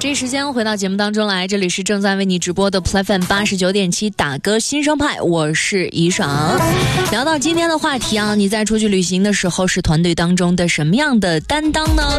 这时间回到节目当中来，这里是正在为你直播的 Play FM 89.7打歌新生派，我是怡爽。聊到今天的话题啊，你在出去旅行的时候是团队当中的什么样的担当呢？